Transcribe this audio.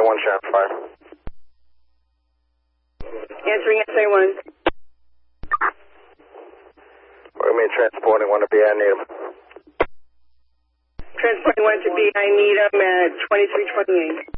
SA1, Shop 5. Answering SA1. We're going to be transporting one to BI Needham. Transporting one to BI Needham at 2328.